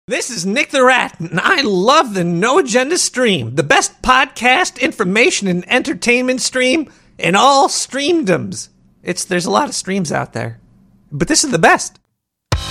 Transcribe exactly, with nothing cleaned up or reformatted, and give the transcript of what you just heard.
This is Nick the Rat, and I love the No Agenda stream, the best podcast, information, and entertainment stream in all streamdoms. It's there's a lot of streams out there, but this is the best.